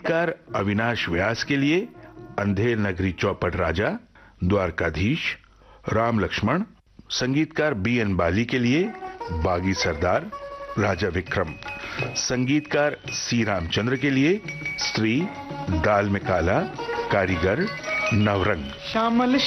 संगीतकार अविनाश व्यास के लिए अंधेर नगरी चौपट राजा, द्वारकाधीश, राम लक्ष्मण। संगीतकार बीएन बाली के लिए बागी सरदार, राजा विक्रम। संगीतकार सी रामचंद्र के लिए स्त्री, दाल में काला, कारीगर, नवरंग। श्यामल